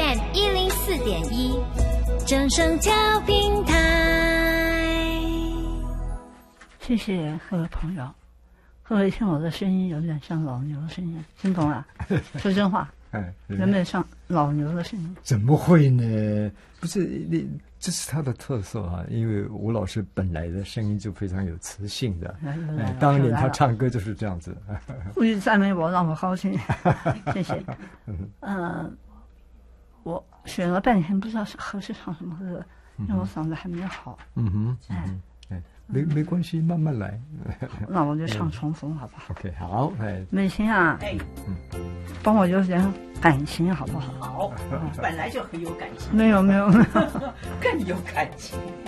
FM 104.1，正声调频台。 谢谢各位朋友，各位听我的声音有点像老牛的声音，听懂了？说真话，有没有像老牛的声音？ 怎么会呢？不是你，这是他的特色啊！因为吴老师本来的声音就非常有磁性的，当年他唱歌就是这样子。 故意赞美我，让我高兴，谢谢。我选了半天，不知道合适唱什么歌，因为我嗓子还没好。 没关系，慢慢来。 那我就唱重逢，好不好 ？OK， 好， 美琴啊，帮我有点感情，好不好？ 好，本来就很有感情。 没有， 更有感情。